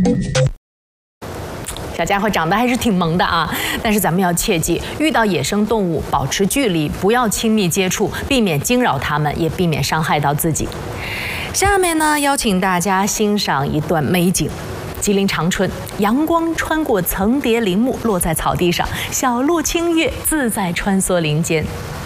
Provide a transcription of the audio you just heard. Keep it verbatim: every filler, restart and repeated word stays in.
小家伙长得还是挺萌的啊，但是咱们要切记，遇到野生动物保持距离，不要亲密接触，避免惊扰它们，也避免伤害到自己。下面呢，邀请大家欣赏一段美景。吉林长春，阳光穿过层叠林木，落在草地上，小路清月自在穿梭林间。